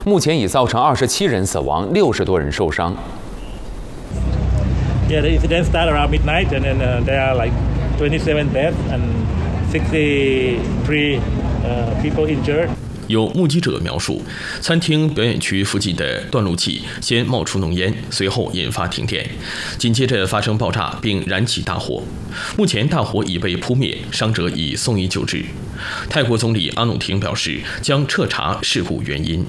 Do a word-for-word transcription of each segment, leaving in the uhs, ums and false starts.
目前已造成二十七人死亡，六十多人受伤。 Yeah, the incident started around midnight, and then uh, there are like twenty-seven deaths and sixty-three uh, people injured. 有目击者描述，餐厅表演区附近的断路器先冒出浓烟，随后引发停电，紧接着发生爆炸并燃起大火。目前大火已被扑灭，伤者已送医救治。泰国总理阿努廷表示，将彻查事故原因。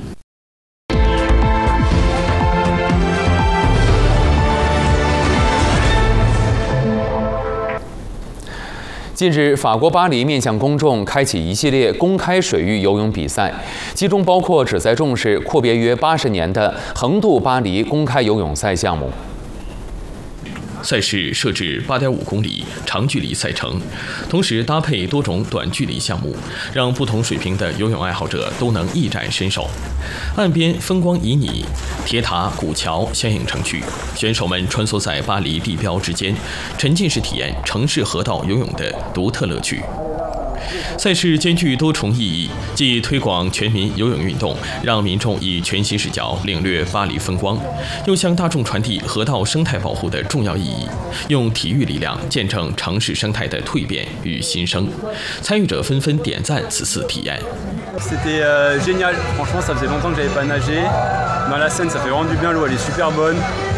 近日，法国巴黎面向公众开启一系列公开水域游泳比赛，其中包括旨在重视阔别约八十年的横渡巴黎公开游泳赛项目。 赛事设置八点五公里长距离赛程，同时搭配多种短距离项目，让不同水平的游泳爱好者都能一展身手。岸边风光旖旎，铁塔、古桥相映成趣，选手们穿梭在巴黎地标之间，沉浸式体验城市河道游泳的独特乐趣。赛事兼具多重意义，既推广全民游泳运动，让民众以全新视角领略巴黎风光，又向大众传递河道生态保护的重要意义，用体育力量见证城市生态的蜕变与新生。参与者纷纷点赞此次体验。 C'était euh, génial. Franchement, ça faisait longtemps que j'avais pas nagé. Dans la Seine, ça fait vraiment du bien. L'eau, elle est super bonne.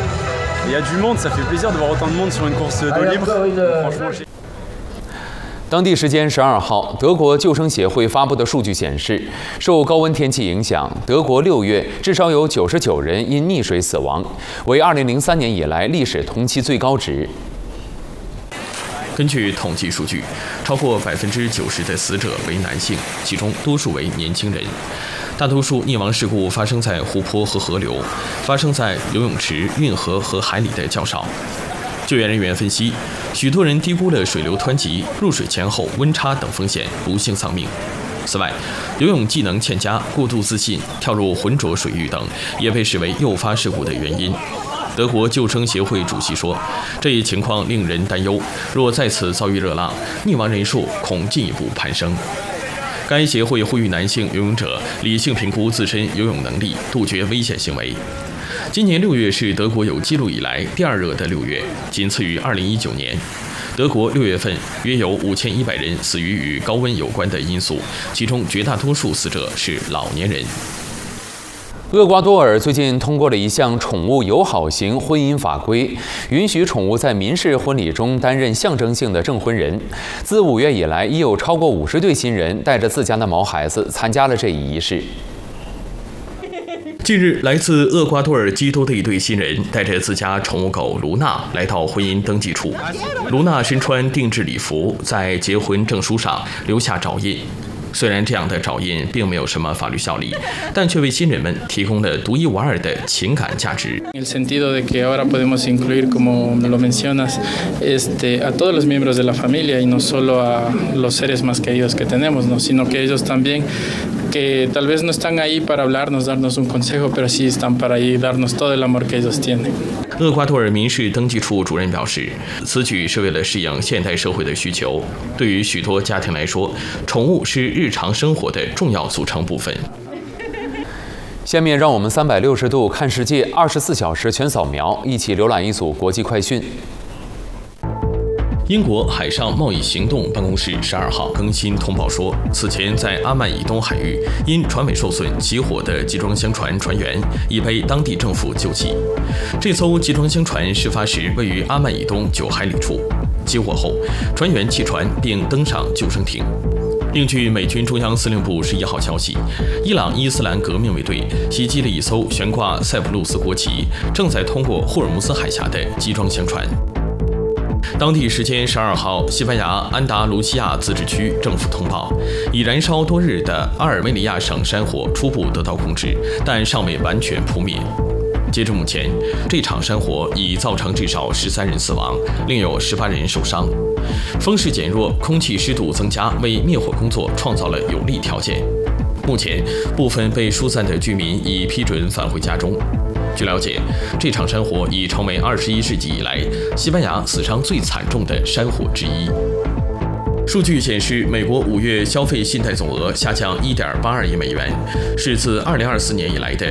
Il y a du monde. Ça fait plaisir de voir autant de monde sur une course d'eau libre. Franchement, j'ai 当地时间十二号，德国救生协会发布的数据显示，受高温天气影响，德国六月至少有九十九人因溺水死亡，为二零零三年以来历史同期最高值。 根据统计数据，超过百分之九十的死者为男性，其中多数为年轻人。大多数溺亡事故发生在湖泊和河流，发生在游泳池、运河和海里的较少。救援人员分析，许多人低估了水流湍急、入水前后温差等风险，不幸丧命。此外，游泳技能欠佳、过度自信、跳入浑浊水域等，也被视为诱发事故的原因。德国救生协会主席说，这一情况令人担忧，若再次遭遇热浪，溺亡人数恐进一步攀升。该协会呼吁男性游泳者理性评估自身游泳能力，杜绝危险行为。今年六月是德国有记录以来第二热的六月，仅次于二零一九年。德国六月份约有五千一百人死于与高温有关的因素，其中绝大多数死者是老年人。 厄瓜多尔最近通过了一项宠物友好型婚姻法规，允许宠物在民事婚礼中担任象征性的证婚人。自五月以来，已有超过五十对新人带着自家的毛孩子参加了这一仪式。 近日，来自厄瓜多尔基多的一对新人带着自家宠物狗卢娜来到婚姻登记处。卢娜身穿定制礼服，在结婚证书上留下爪印。虽然这样的爪印并没有什么法律效力，但却为新人们提供了独一无二的情感价值。 En el sentido de que ahora podemos incluir, como lo mencionas, este, a todos los miembros de la familia y no solo a los seres más queridos que tenemos, ¿no? Sino que ellos también, que tal vez no están ahí para hablarnos, darnos un consejo, pero sí están para ahí darnos todo el amor que ellos tienen. 厄瓜多尔民事登记处主任表示，此举是为了适应现代社会的需求。对于许多家庭来说，宠物是日常生活的重要组成部分。 下面让我们三百六十度看世界，二十四小时全扫描，一起浏览一组国际快讯。 英国海上贸易行动办公室十二号更新通报说，此前在阿曼以东海域因船尾受损起火的集装箱船船员已被当地政府救起。这艘集装箱船事发时位于阿曼以东九海里处，起火后，船员弃船并登上救生艇。另据美军中央司令部十一号消息，伊朗伊斯兰革命卫队袭击了一艘悬挂塞浦路斯国旗、正在通过霍尔木兹海峡的集装箱船。当地时间十二号，西班牙安达卢西亚自治区政府通报，已燃烧多日的阿尔梅里亚省山火初步得到控制，但尚未完全扑灭。截至目前，这场山火已造成至少十三人死亡，另有十八人受伤。风势减弱，空气湿度增加，为灭火工作创造了有利条件。目前，部分被疏散的居民已批准返回家中。据了解，这场山火已成为二十一世纪以来西班牙死伤最惨重的山火之一。数据显示，美国五月消费信贷总额下降 一点八二亿美元，是自二零二四年以来的